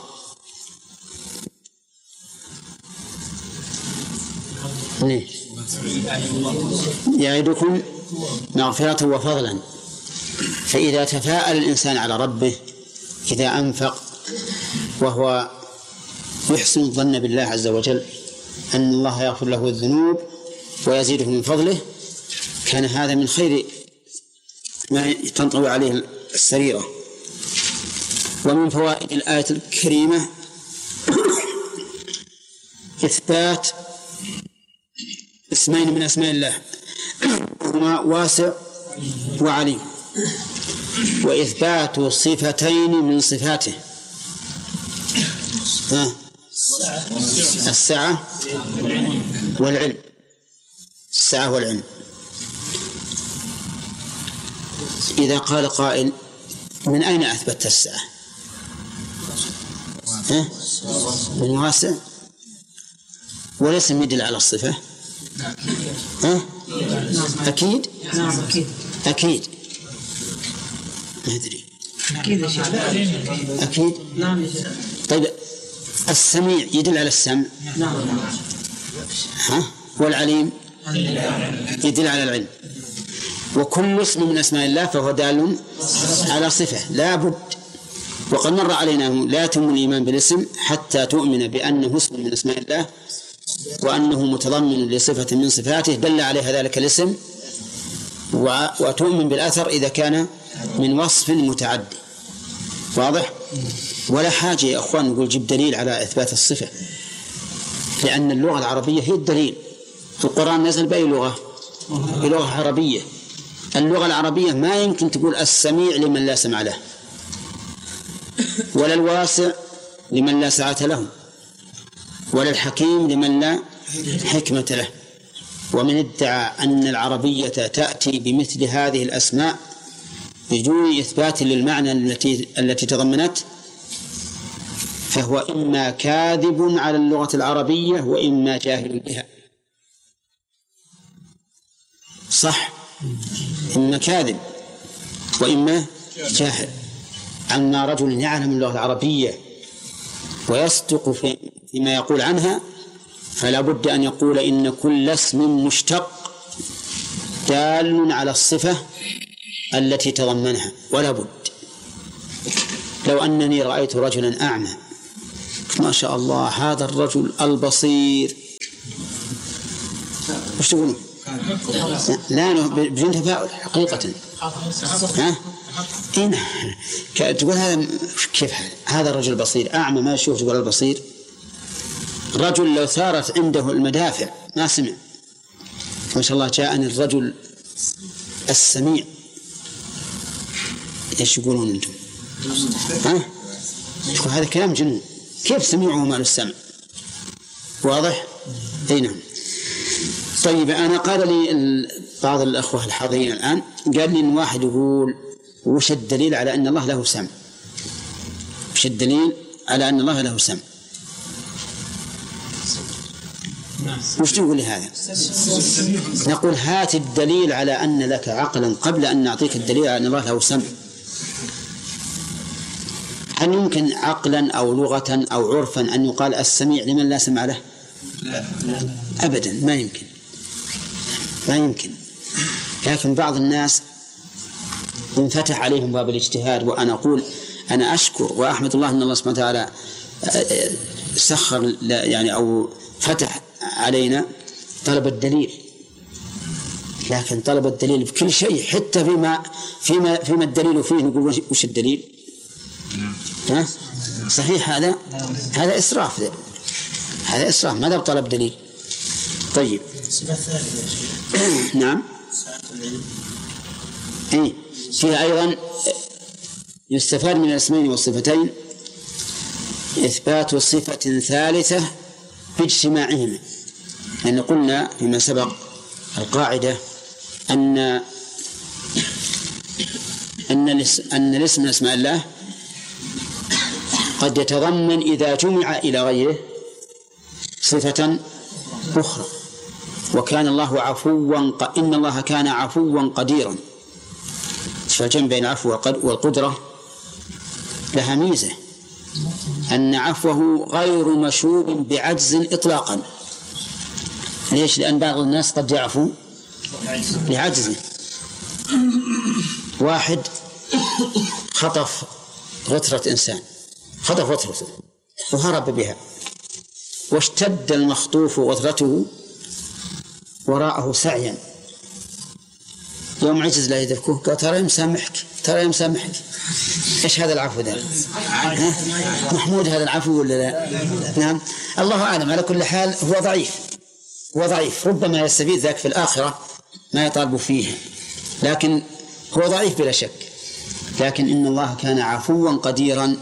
[SPEAKER 1] يعدكم مغفرة وفضلا. فإذا تفاءل الإنسان على ربه، إذا أنفق وهو يحسن الظن بالله عز وجل أن الله يغفر له الذنوب ويزيده من فضله، كان هذا من خير ما تنطوي عليه السريرة. ومن فوائد الآية الكريمة إثبات اسمين من أسماء الله، هما واسع وعليم، وإثبات صفتين من صفاته: ها؟ السعة والعلم. السعة والعلم. إذا قال قائل: من أين أثبت السعة؟ ها؟ من واسع، وليس يدل على الصفة. ها؟ أكيد أكيد ما أدري أكيد. طيب، السميع يدل على السمع. ها؟ والعليم يدل على العلم. وكل اسم من أسماء الله فهو دال على صفة لا بد. وقد مر علينا لا يتم الإيمان بالاسم حتى تؤمن بأنه اسم من أسماء الله وأنه متضمن لصفة من صفاته دل عليها ذلك الاسم، وتؤمن بالأثر إذا كان من وصف متعدي. واضح؟ ولا حاجة يا أخوان نقول جيب دليل على إثبات الصفة، لأن اللغة العربية هي الدليل. في القرآن نزل بأي لغة؟ بلغة عربية. اللغة العربية ما يمكن تقول السميع لمن لا سمع له، ولا الواسع لمن لا سعة له، ولا الحكيم لمن لا حكمة له. ومن ادعى أن العربية تأتي بمثل هذه الأسماء بدون إثبات للمعنى التي التي تضمنت فهو إما كاذب على اللغة العربية وإما جاهل بها. صح؟ إما كاذب وإما جاهل. أما رجل يعلم اللغة العربية ويصدق فيما يقول عنها فلا بد أن يقول إن كل اسم مشتق دال على الصفة التي تضمنها، ولا بد لو أنني رأيت رجلا أعمى ما شاء الله هذا الرجل البصير، وش تقولون؟ لا بدون تفاؤل حقيقة. ها؟ إيه تقول هذا كيف حال هذا الرجل بصير أعمى ما يشوف تقول البصير. رجل لو ثارت عنده المدافع ما سمع، ما شاء الله جاءني الرجل السميع. إيش يقولون أنتم؟ ها؟ تقول هذا كلام جنون، كيف سميعه ما له السمع؟ واضح؟ أي نعم. طيب أنا قال لي بعض الأخوة الحاضرين الآن قال لي إن واحد يقول وش الدليل على أن الله له سمع؟ وش الدليل على أن الله له سمع؟ وش تقول لهذا؟ نقول هات الدليل على أن لك عقلا قبل أن نعطيك الدليل على أن الله له سمع. هل يمكن عقلا أو لغة أو عرفا أن يقال السميع لمن لا سمع له؟ أبدا ما يمكن، ما يمكن. لكن بعض الناس انفتح عليهم باب الاجتهاد، وأنا أقول أنا أشكر وأحمد الله أن الله سبحانه وتعالى سخر يعني أو فتح علينا طلب الدليل، لكن طلب الدليل في كل شيء حتى فيما فيما فيما الدليل فيه نقول وش الدليل؟ ها؟ صحيح هذا هذا إسراف، ده. هذا إسراف ماذا بطلب دليل؟ طيب نعم. إيه فيها أيضا يستفاد من الاسمين والصفتين إثبات صفة ثالثة باجتماعهما، لأن قلنا فيما سبق القاعدة أن أن أن الاسم من أسماء الله قد يتضمن إذا جمع إلى غيره صفة أخرى. وكان الله عفوا ق... إن الله كان عفوا قديرا، فالجمع بين العفو والقدرة لها ميزة أن عفوه غير مشوب بعجز إطلاقا. ليش؟ لأن بعض الناس قد يعفو لعجزه. واحد خطف غترة إنسان، خطف غترته وهرب بها، واشتد المخطوف غترته وراءه سعيا، يوم عجز لا يدركه قال ترى يمسامحك ترى يمسامحك. إيش هذا العفو ده؟ محمود هذا العفو ولا لا؟ نعم الله أعلم. على كل حال هو ضعيف، هو ضعيف، ربما يستفيد ذاك في الآخرة ما يطالب فيه، لكن هو ضعيف بلا شك. لكن إن الله كان عفوا قديرا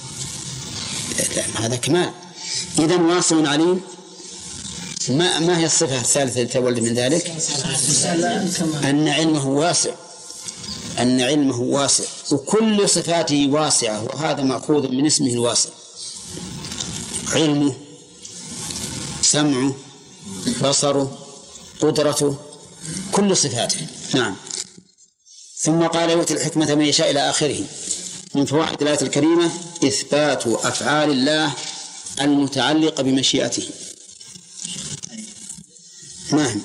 [SPEAKER 1] هذا كمال. إذن واسع عليم. ما ما هي الصفة الثالثة التي تولد من ذلك؟ أن علمه واسع، أن علمه واسع وكل صفاته واسعة، وهذا مأخوذ من اسمه الواسع. علمه، سمعه، بصره، قدرته، كل صفاته. نعم. ثم قال يؤتي الحكمة من يشاء إلى آخره. من فوائد الآية الكريمة إثبات أفعال الله المتعلقة بمشيئته. نعم.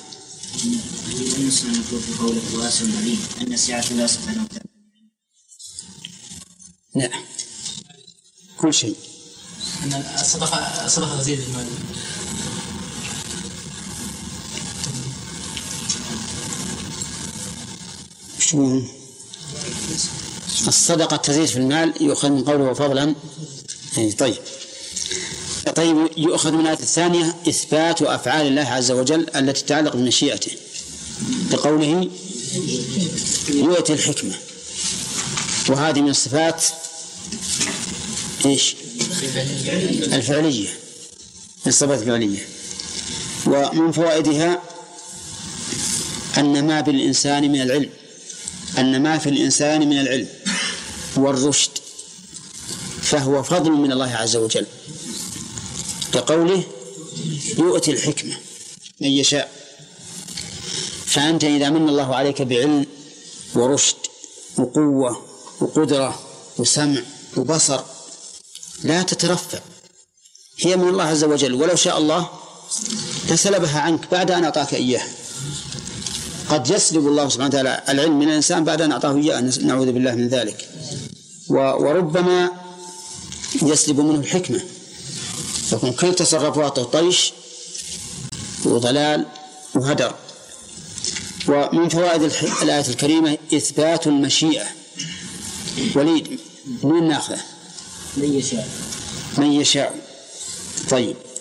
[SPEAKER 1] نعم كل شيء.
[SPEAKER 4] أن الصدقة الصدقة تزيد المال.
[SPEAKER 1] شو الصدقة تزيد في المال يؤخذ من قوله فضلا. طيب طيب يؤخذ من الآية الثانية إثبات أفعال الله عز وجل التي تتعلق بمشيئته بقوله يؤتي الحكمة، وهذه من الصفات إيش؟ الفعلية، من الصفات الفعلية. ومن فوائدها أن ما بالإنسان من العلم، أن ما في الإنسان من العلم والرشد فهو فضل من الله عز وجل، كقوله يؤتي الحكمة من يشاء. فأنت إذا من الله عليك بعلم ورشد وقوة وقدرة وسمع وبصر لا تترفع، هي من الله عز وجل، ولو شاء الله لسلبها عنك بعد أن أعطاك إياه. قد يسلب الله سبحانه وتعالى العلم من الإنسان بعد أن أعطاه إياه، نعوذ بالله من ذلك. وربما يسلب منه الحكمة، يكون كل تصرفاته طيش وضلال وهدر. ومن فوائد الآية الكريمة إثبات المشيئة. وليد من ناخذه؟
[SPEAKER 5] من يشاء.
[SPEAKER 1] من يشاء. طيب